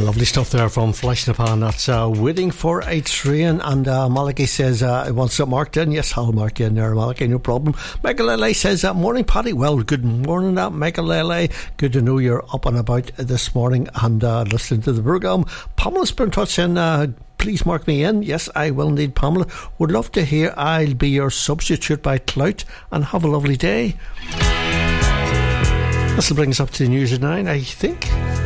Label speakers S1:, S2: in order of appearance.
S1: Lovely stuff there from Flesh in the Pan. That's Waiting for a Train. And Malachi says it wants it marked in. Yes, I'll mark you in there, Malachi, no problem. Michael Lele says, morning, Paddy. Well, good morning, Michael Lele. Good to know you're up and about this morning and listening to the programme. Pamela's been touching. Please mark me in. Yes, I will indeed, Pamela. Would love to hear I'll Be Your Substitute by Clout, and have a lovely day. This will bring us up to the news at 9, I think.